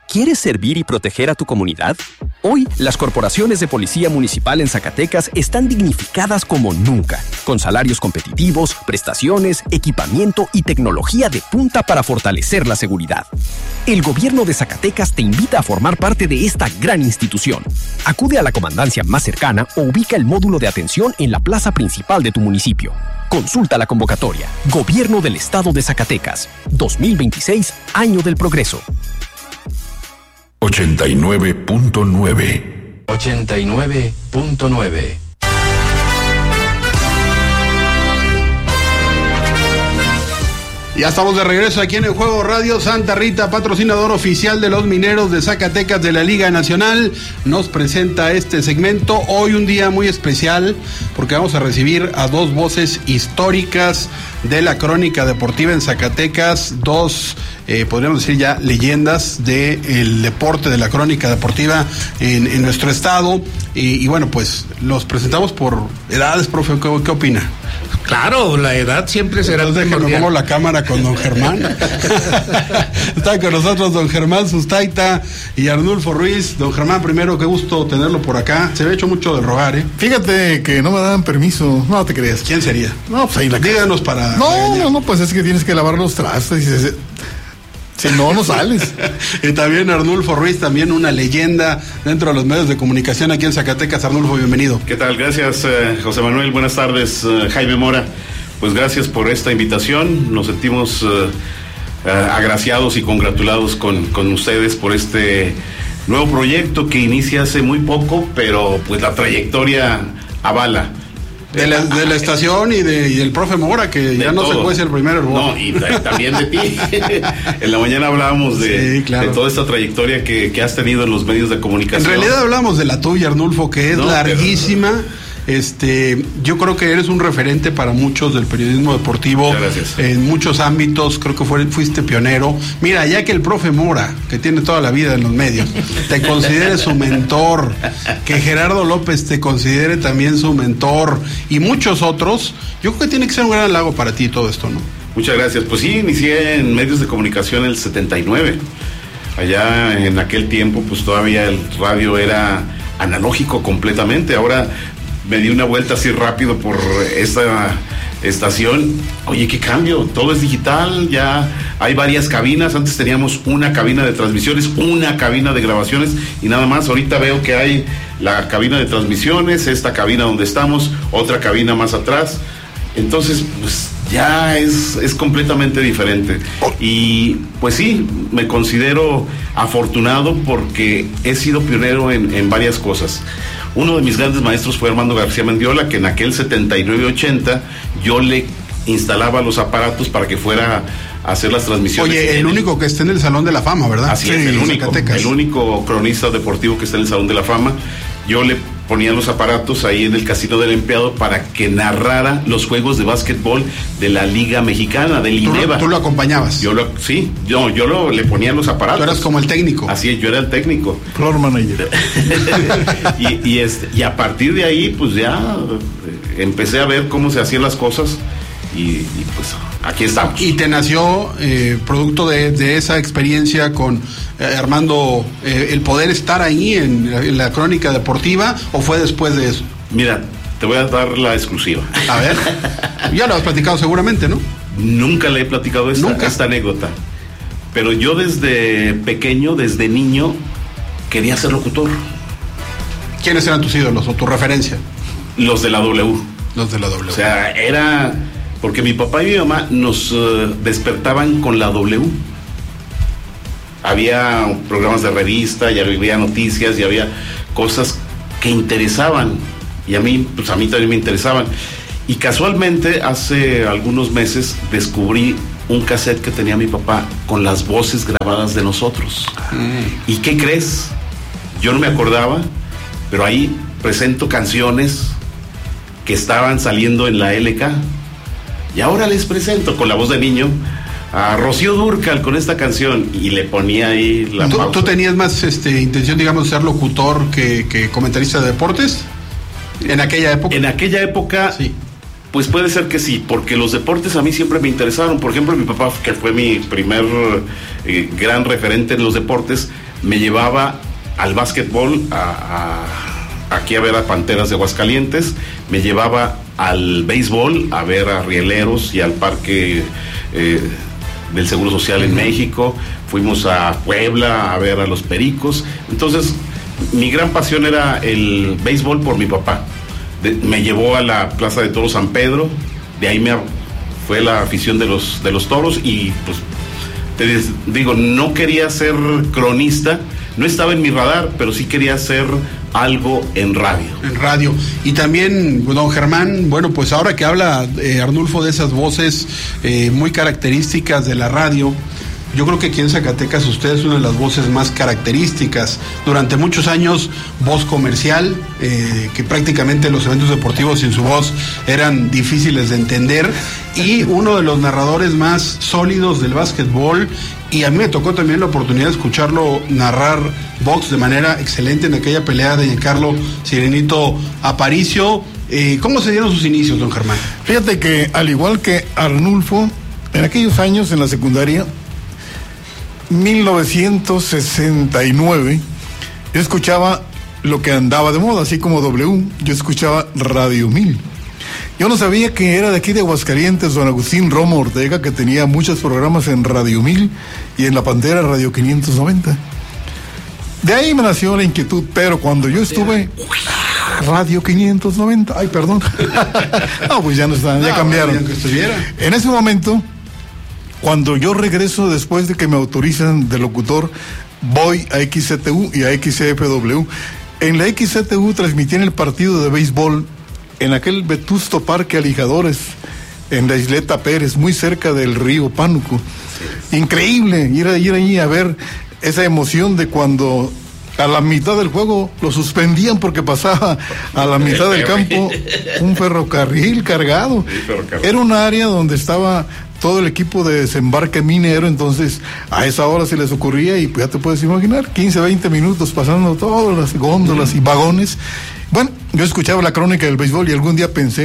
¿Quieres servir y proteger a tu comunidad? Hoy, las corporaciones de policía municipal en Zacatecas están dignificadas como nunca, con salarios competitivos, prestaciones, equipamiento y tecnología de punta para fortalecer la seguridad. El gobierno de Zacatecas te invita a formar parte de esta gran institución. Acude a la comandancia más cercana o ubica el módulo de atención en la plaza principal de tu municipio. Consulta la convocatoria. Gobierno del Estado de Zacatecas. 2026, Año del Progreso. 89.9. 89.9. Ya estamos de regreso aquí en el Juego Radio. Santa Rita, patrocinador oficial de los Mineros de Zacatecas de la Liga Nacional, nos presenta este segmento. Hoy un día muy especial porque vamos a recibir a dos voces históricas de la crónica deportiva en Zacatecas, dos, podríamos decir ya, leyendas del deporte, de la crónica deportiva en nuestro estado. Y bueno, pues los presentamos por edades, profe. ¿Qué opina? Claro, la edad siempre será el primordial. Déjenme pongo la cámara con don Germán. Está con nosotros don Germán Sustaita y Arnulfo Ruiz. Don Germán, primero, qué gusto tenerlo por acá. Se había hecho mucho del rogar, ¿eh? Fíjate que no me dan permiso. No te creas. ¿Quién sería? No, pues ahí la Díganos para... No, pues es que tienes que lavar los trastes y si no, no sales. Y también Arnulfo Ruiz, también una leyenda dentro de los medios de comunicación aquí en Zacatecas. Arnulfo, bienvenido. ¿Qué tal? Gracias, José Manuel. Buenas tardes, Jaime Mora. Pues gracias por esta invitación. Nos sentimos agraciados y congratulados con ustedes por este nuevo proyecto que inicia hace muy poco, pero pues la trayectoria avala. De la estación y del profe Mora, que ya no todo. Se puede ser el primero. No, y también de ti. En la mañana hablábamos de toda esta trayectoria que has tenido en los medios de comunicación. En realidad hablamos de la tuya, Arnulfo, que es larguísima. Yo creo que eres un referente para muchos del periodismo deportivo en muchos ámbitos. Creo que fuiste pionero. Mira, ya que el profe Mora, que tiene toda la vida en los medios, te considere su mentor, que Gerardo López te considere también su mentor y muchos otros, yo creo que tiene que ser un gran halago para ti todo esto, ¿no? Muchas gracias. Pues sí, inicié en medios de comunicación en el 79. Allá en aquel tiempo pues todavía el radio era analógico completamente. Ahora me di una vuelta así rápido por esta estación. Oye, qué cambio, todo es digital, ya hay varias cabinas. Antes teníamos una cabina de transmisiones, una cabina de grabaciones y nada más. Ahorita veo que hay la cabina de transmisiones, esta cabina donde estamos, otra cabina más atrás. Entonces, pues ya es completamente diferente. Y pues sí, me considero afortunado porque he sido pionero en varias cosas. Uno de mis grandes maestros fue Armando García Mendiola, que en aquel 79-80 yo le instalaba los aparatos para que fuera a hacer las transmisiones. Oye, el único que está en el Salón de la Fama, ¿verdad? Así es, el único cronista deportivo que está en el Salón de la Fama. Yo le ponía los aparatos ahí en el Casino del Empleado para que narrara los juegos de básquetbol de la Liga Mexicana, del INEVA. ¿Tú lo acompañabas? Yo le ponía los aparatos. Tú eras como el técnico. Así es, yo era el técnico. Floor manager. y a partir de ahí, pues ya empecé a ver cómo se hacían las cosas y pues aquí estamos. ¿Y te nació, producto de esa experiencia con Armando, el poder estar ahí en la crónica deportiva, o fue después de eso? Mira, te voy a dar la exclusiva. A ver, ya lo has platicado seguramente, ¿no? Nunca le he platicado esta anécdota, pero yo desde pequeño, desde niño, quería ser locutor. ¿Quiénes eran tus ídolos o tu referencia? Los de la W. Los de la W. O sea, era... porque mi papá y mi mamá nos despertaban con la W. Había programas de revista, y había noticias, y había cosas que interesaban. Y a mí también me interesaban. Y casualmente, hace algunos meses, descubrí un cassette que tenía mi papá con las voces grabadas de nosotros. ¿Y qué crees? Yo no me acordaba, pero ahí presento canciones que estaban saliendo en la LK. Y ahora les presento con la voz de niño a Rocío Dúrcal con esta canción, y le ponía ahí la pausa. ¿Tú tenías más intención, digamos, de ser locutor que comentarista de deportes en aquella época? En aquella época, sí. Pues puede ser que sí, porque los deportes a mí siempre me interesaron. Por ejemplo, mi papá, que fue mi primer gran referente en los deportes, me llevaba al básquetbol, aquí a ver a Panteras de Aguascalientes, me llevaba al béisbol a ver a Rieleros y al Parque del Seguro Social en México, fuimos a Puebla a ver a los Pericos. Entonces mi gran pasión era el béisbol por mi papá. Me llevó a la Plaza de Toros San Pedro, de ahí fue la afición de los toros, y pues te digo, no quería ser cronista, no estaba en mi radar, pero sí quería hacer algo en radio. En radio. Y también, don Germán, bueno, pues ahora que habla Arnulfo de esas voces muy características de la radio, yo creo que aquí en Zacatecas usted es una de las voces más características. Durante muchos años, voz comercial, que prácticamente los eventos deportivos sin su voz eran difíciles de entender, y uno de los narradores más sólidos del básquetbol. Y a mí me tocó también la oportunidad de escucharlo narrar box de manera excelente en aquella pelea de Giancarlo Sirenito Aparicio. ¿Cómo se dieron sus inicios, don Germán? Fíjate que, al igual que Arnulfo, en aquellos años en la secundaria, 1969, yo escuchaba lo que andaba de moda, así como W, yo escuchaba Radio 1000. Yo no sabía que era de aquí de Aguascalientes, don Agustín Romo Ortega, que tenía muchos programas en Radio 1000 y en La Pantera Radio 590. De ahí me nació la inquietud, pero cuando yo estuve... Radio 590, ay, perdón. No, pues ya no están, ya cambiaron. En ese momento, cuando yo regreso después de que me autorizan de locutor, voy a XCTU y a XCFW. En la XCTU transmitían el partido de béisbol en aquel vetusto Parque Alijadores, en la Isleta Pérez, muy cerca del río Pánuco. Increíble ir allí a ver esa emoción de cuando a la mitad del juego lo suspendían porque pasaba a la mitad del campo un ferrocarril cargado. Era un área donde estaba todo el equipo de desembarque minero, entonces a esa hora se les ocurría, y pues ya te puedes imaginar, 15, 20 minutos pasando todas las góndolas y vagones. Bueno, yo escuchaba la crónica del béisbol y algún día pensé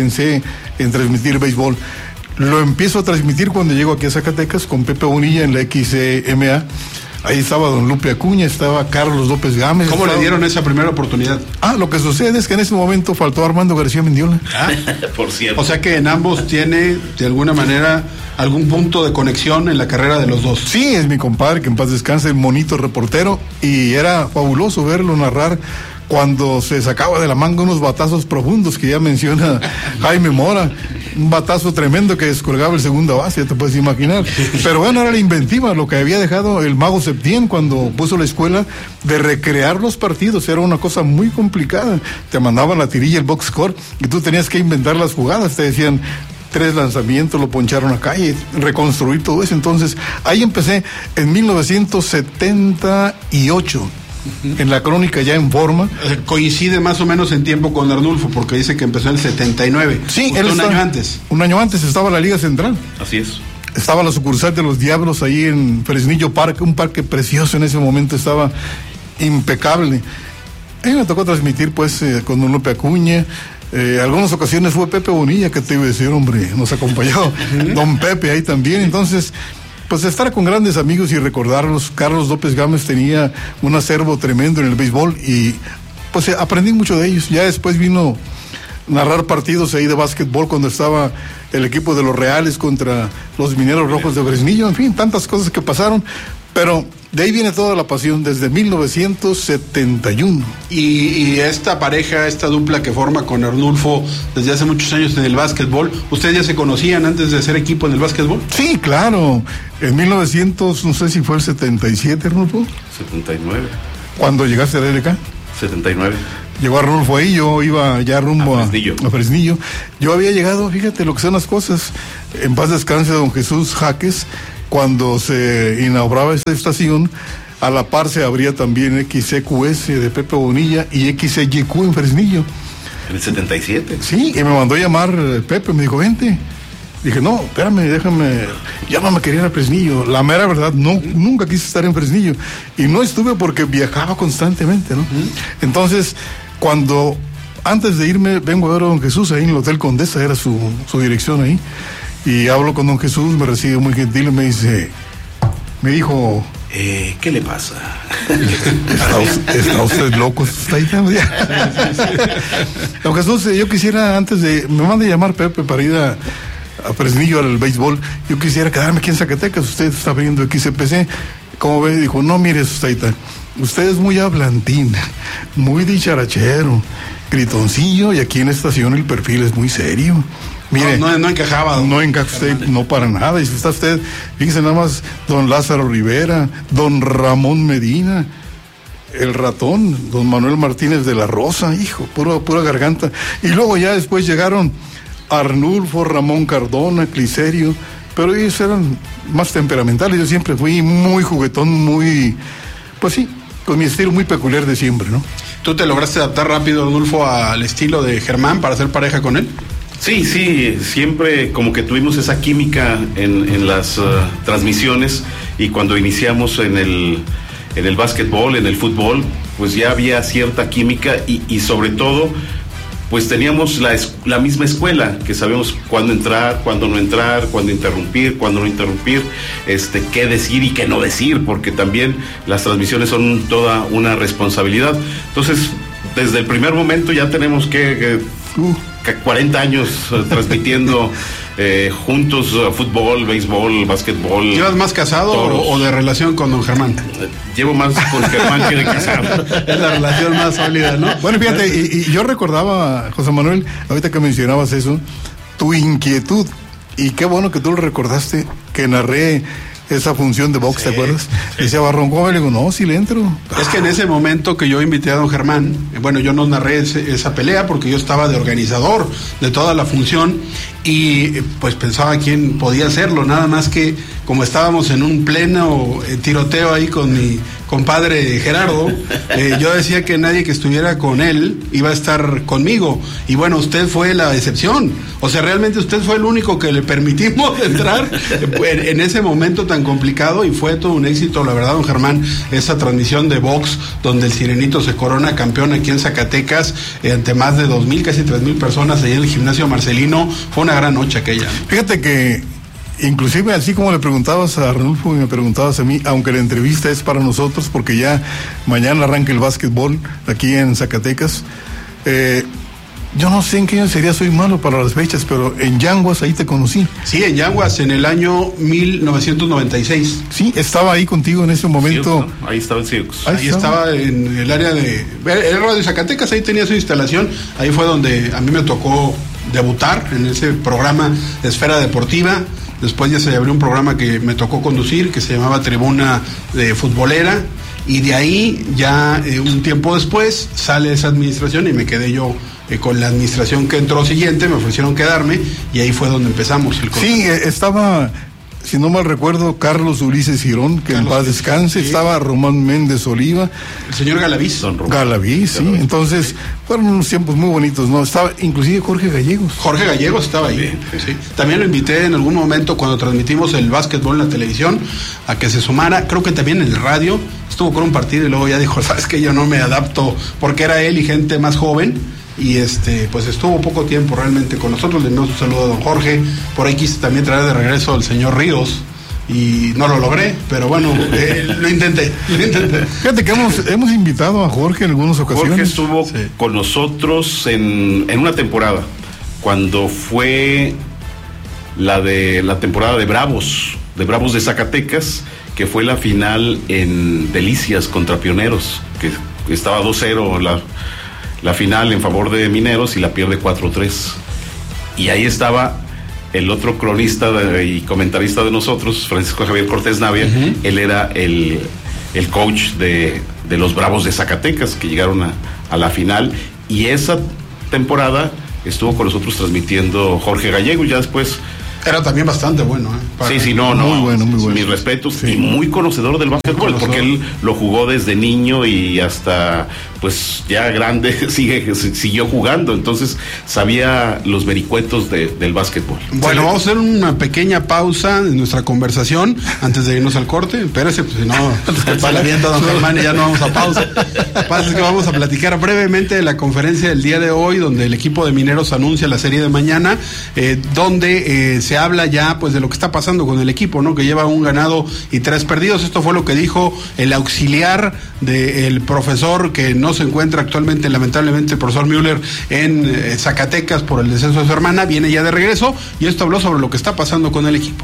en transmitir béisbol. Lo empiezo a transmitir cuando llego aquí a Zacatecas con Pepe Bonilla en la XMA. Ahí estaba don Lupe Acuña, estaba Carlos López Gámez. ¿Cómo le dieron esa primera oportunidad? Lo que sucede es que en ese momento faltó Armando García Mendiola. Por cierto. O sea que en ambos tiene, de alguna manera, algún punto de conexión en la carrera de los dos. Sí, es mi compadre, que en paz descanse, monito reportero, y era fabuloso verlo narrar cuando se sacaba de la manga unos batazos profundos que ya menciona Jaime Mora, un batazo tremendo que descolgaba el segunda base, ya te puedes imaginar. Pero bueno, era la inventiva, lo que había dejado el mago Septién cuando puso la escuela de recrear los partidos, era una cosa muy complicada. Te mandaban la tirilla, el box score, y tú tenías que inventar las jugadas, te decían 3 lanzamientos, lo poncharon acá y reconstruir todo eso. Entonces, ahí empecé en 1978. En la crónica ya en forma. Coincide más o menos en tiempo con Arnulfo, porque dice que empezó en el 79. Sí, un año antes. Un año antes estaba la Liga Central. Así es. Estaba la sucursal de los Diablos ahí en Fresnillo Parque, un parque precioso en ese momento, estaba impecable. A mí me tocó transmitir pues con don Lupe Acuña. Algunas ocasiones fue Pepe Bonilla, que te iba a decir, hombre, nos acompañó don Pepe ahí también. Entonces, pues estar con grandes amigos y recordarlos. Carlos López Gámez tenía un acervo tremendo en el béisbol y pues aprendí mucho de ellos. Ya después vino narrar partidos ahí de básquetbol cuando estaba el equipo de los Reales contra los Mineros Rojos de Fresnillo. En fin, tantas cosas que pasaron, pero de ahí viene toda la pasión desde 1971. Y esta pareja, esta dupla que forma con Arnulfo desde hace muchos años en el básquetbol, ¿ustedes ya se conocían antes de ser equipo en el básquetbol? Sí, claro. En 1900, no sé si fue el 77, Arnulfo. 79. ¿Cuándo llegaste a la LK? 79. Llegó Arnulfo ahí, yo iba ya rumbo a Fresnillo. Yo había llegado, fíjate lo que son las cosas, en paz descanse don Jesús Jaques, cuando se inauguraba esta estación, a la par se abría también XCQS de Pepe Bonilla y XCYQ en Fresnillo. En el 77. Sí, y me mandó a llamar Pepe, me dijo, vente. Dije, no, espérame, déjame, ya no me quería ir a Fresnillo. La mera verdad, no, nunca quise estar en Fresnillo. Y no estuve porque viajaba constantemente, ¿no? Entonces, cuando, antes de irme, vengo a ver a don Jesús ahí en el Hotel Condesa, era su dirección ahí. Y hablo con don Jesús, me recibe muy gentil y me dijo, ¿qué le pasa? ¿Está usted loco? Don Jesús, yo quisiera, antes de... Me manda a llamar Pepe para ir a Fresnillo al béisbol. Yo quisiera quedarme aquí en Zacatecas. Usted está viendo XPC. Como ve, dijo, no, mire, Sustaita, usted es muy hablantín, muy dicharachero, gritoncillo, y aquí en estación el perfil es muy serio. Mire, no encajaba. No encaja usted, no para nada. Y si está usted, fíjese nada más, don Lázaro Rivera, don Ramón Medina, el ratón, don Manuel Martínez de la Rosa, hijo, pura garganta. Y luego ya después llegaron Arnulfo, Ramón Cardona, Cliserio, pero ellos eran más temperamentales. Yo siempre fui muy juguetón, muy, pues sí, con mi estilo muy peculiar de siempre, ¿no? ¿Tú te lograste adaptar rápido, Arnulfo, al estilo de Germán para hacer pareja con él? Sí, siempre como que tuvimos esa química en las transmisiones, y cuando iniciamos en el básquetbol, en el fútbol, pues ya había cierta química y sobre todo pues teníamos la misma escuela, que sabemos cuándo entrar, cuándo no entrar, cuándo interrumpir, cuándo no interrumpir, qué decir y qué no decir, porque también las transmisiones son toda una responsabilidad. Entonces, desde el primer momento ya tenemos que 40 años transmitiendo juntos fútbol, béisbol, básquetbol. ¿Llevas más casado o de relación con don Germán? Llevo más con Germán que de casado. Es la relación más sólida, ¿no? Bueno, fíjate, y yo recordaba, José Manuel, ahorita que mencionabas eso, tu inquietud, y qué bueno que tú lo recordaste, que narré esa función de box, sí, ¿te acuerdas? Sí. Decía Barrón, ¿cómo? Le digo, no, sí le entro. Es que en ese momento que yo invité a don Germán, bueno, yo no narré esa pelea porque yo estaba de organizador de toda la función, y pues pensaba quién podía hacerlo, nada más que como estábamos en un pleno tiroteo ahí con mi compadre Gerardo, yo decía que nadie que estuviera con él iba a estar conmigo, y bueno, usted fue la excepción, o sea, realmente usted fue el único que le permitimos entrar en ese momento tan complicado, y fue todo un éxito, la verdad, don Germán, esa transmisión de box donde el Sirenito se corona campeón aquí en Zacatecas, ante más de 2,000, casi 3,000 personas allá en el gimnasio Marcelino. Fue una gran noche aquella. Fíjate que inclusive así como le preguntabas a Arnulfo y me preguntabas a mí, aunque la entrevista es para nosotros porque ya mañana arranca el básquetbol aquí en Zacatecas, yo no sé en qué año sería, soy malo para las fechas, pero en Yanguas ahí te conocí. Sí, en Yanguas, en el año 1996. Sí, estaba ahí contigo en ese momento. Circus, ¿no? Ahí estaba el Circus. Ahí estaba en el área de... El Radio Zacatecas, ahí tenía su instalación. Ahí fue donde a mí me tocó debutar en ese programa de Esfera Deportiva. Después ya se abrió un programa que me tocó conducir, que se llamaba Tribuna de Futbolera. Y de ahí ya un tiempo después sale esa administración y me quedé yo con la administración que entró siguiente, me ofrecieron quedarme y ahí fue donde empezamos el contrato. Sí, estaba, si no mal recuerdo, Carlos Ulises Girón, que en paz descanse, sí. Estaba Román Méndez Oliva, el señor Galaviz. Galaviz, sí. Entonces fueron unos tiempos muy bonitos, ¿no? Estaba inclusive Jorge Gallegos. Jorge Gallegos estaba ahí. Sí. También lo invité en algún momento cuando transmitimos el básquetbol en la televisión a que se sumara, creo que también en el radio, estuvo con un partido y luego ya dijo, sabes que yo no me adapto, porque era él y gente más joven. Y pues estuvo poco tiempo realmente con nosotros. Le enviamos un saludo a don Jorge. Por ahí quise también traer de regreso al señor Ríos y no lo logré, pero bueno, lo intenté. Fíjate que hemos invitado a Jorge en algunas ocasiones. Jorge estuvo con nosotros en una temporada, cuando fue la temporada de Bravos de Zacatecas, que fue la final en Delicias contra Pioneros, que estaba 2-0 la final en favor de Mineros y la pierde 4-3. Y ahí estaba el otro cronista y comentarista de nosotros, Francisco Javier Cortés Navia. Uh-huh. Él era el coach de los Bravos de Zacatecas, que llegaron a la final. Y esa temporada estuvo con nosotros transmitiendo Jorge Gallego, y ya después... Era también bastante bueno, Sí, no. Muy bueno. Mis respetos, sí. Y muy conocedor del básquetbol, porque él lo jugó desde niño y hasta pues ya grande siguió jugando, entonces sabía los vericuetos del básquetbol. Bueno, vamos a hacer una pequeña pausa en nuestra conversación antes de irnos al corte. Espérese, pues si no, para la viento don Germán y ya no vamos a pausa. Lo que pasa es que vamos a platicar brevemente de la conferencia del día de hoy, donde el equipo de Mineros anuncia la serie de mañana, donde se habla ya pues de lo que está pasando con el equipo, ¿no? Que lleva 1 ganado y 3 perdidos. Esto fue lo que dijo el auxiliar del profesor que no se encuentra actualmente, lamentablemente, el profesor Müller en Zacatecas por el descenso de su hermana. Viene ya de regreso y esto habló sobre lo que está pasando con el equipo.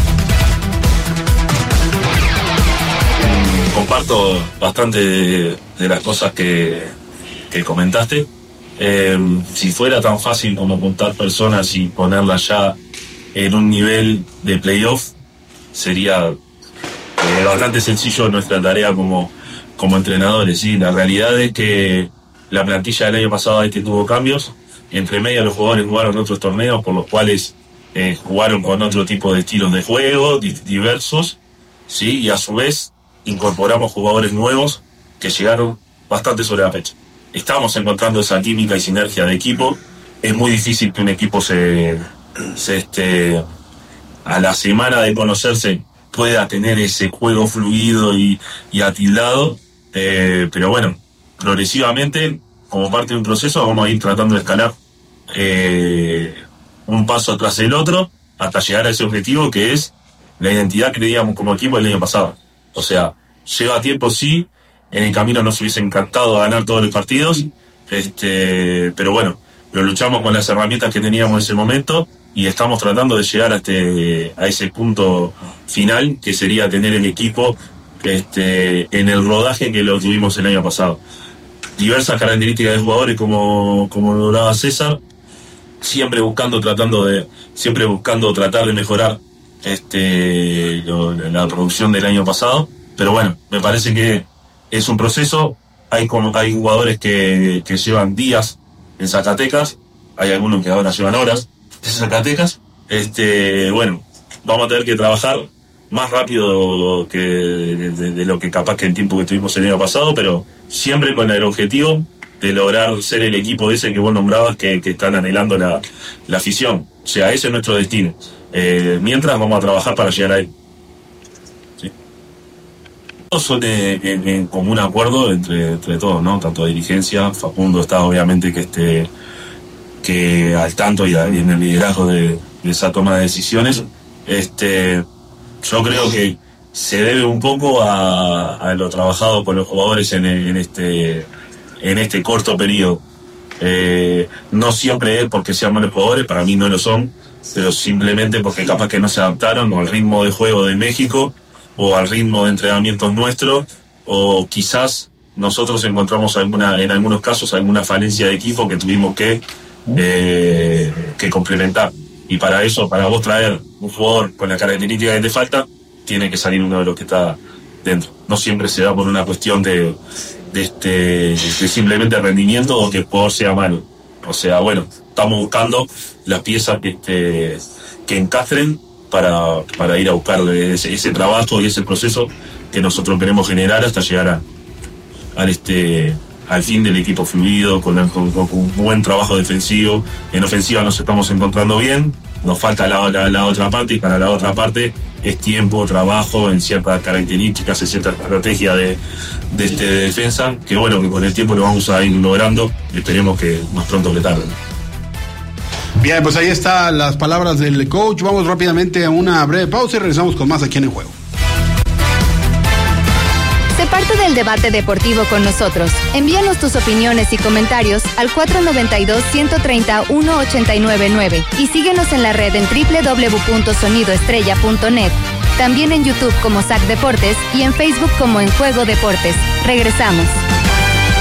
Comparto bastante de las cosas que comentaste. Si fuera tan fácil como juntar personas y ponerlas ya en un nivel de playoff, sería bastante sencillo nuestra tarea como entrenadores. ¿Sí? La realidad es que la plantilla del año pasado tuvo cambios. Entre medio los jugadores jugaron otros torneos por los cuales jugaron con otro tipo de estilos de juego diversos, ¿sí? Y a su vez incorporamos jugadores nuevos que llegaron bastante sobre la fecha. Estamos encontrando esa química y sinergia de equipo. Es muy difícil que un equipo a la semana de conocerse pueda tener ese juego fluido y atildado, pero bueno, progresivamente, como parte de un proceso, vamos a ir tratando de escalar un paso tras el otro hasta llegar a ese objetivo que es la identidad que teníamos como equipo el año pasado. O sea, lleva tiempo, sí, en el camino nos hubiese encantado ganar todos los partidos, pero bueno, lo luchamos con las herramientas que teníamos en ese momento y estamos tratando de llegar a ese punto final, que sería tener el equipo en el rodaje que lo tuvimos el año pasado. Diversas características de jugadores como lo hablaba César, siempre buscando tratar de mejorar la producción del año pasado, pero bueno, me parece que es un proceso. Hay jugadores que llevan días en Zacatecas, hay algunos que ahora llevan horas en Zacatecas. Bueno, vamos a tener que trabajar más rápido que de lo que capaz que el tiempo que tuvimos el año pasado, pero siempre con el objetivo de lograr ser el equipo ese que vos nombrabas que están anhelando la afición. O sea, ese es nuestro destino. Mientras vamos a trabajar para llegar a él. ¿Sí? Todos son en común acuerdo entre todos, ¿no? Tanto dirigencia, Facundo está obviamente que al tanto y en el liderazgo de esa toma de decisiones. Yo creo que se debe un poco a lo trabajado con los jugadores en este corto periodo. No siempre es porque sean malos jugadores, para mí no lo son, pero simplemente porque capaz que no se adaptaron o al ritmo de juego de México o al ritmo de entrenamientos nuestros, o quizás nosotros encontramos en algunos casos alguna falencia de equipo que tuvimos que complementar. Y para eso, para vos traer un jugador con la característica que te falta, tiene que salir uno de los que está dentro. No siempre se da por una cuestión de simplemente rendimiento o que el jugador sea malo. O sea, bueno, estamos buscando las piezas que encastren para ir a buscar ese trabajo y ese proceso que nosotros queremos generar hasta llegar al fin del equipo fluido, con un buen trabajo defensivo. En ofensiva nos estamos encontrando bien, nos falta la otra parte, y para la otra parte es tiempo, trabajo en ciertas características, en cierta estrategia de defensa, que bueno, que con el tiempo lo vamos a ir logrando, esperemos que más pronto que tarde. Bien, pues ahí están las palabras del coach. Vamos rápidamente a una breve pausa y regresamos con más aquí en El Juego. Sé parte del debate deportivo con nosotros. Envíanos tus opiniones y comentarios al 492-130-1899 y síguenos en la red en www.sonidoestrella.net. También en YouTube como SAC Deportes y en Facebook como En Juego Deportes. Regresamos.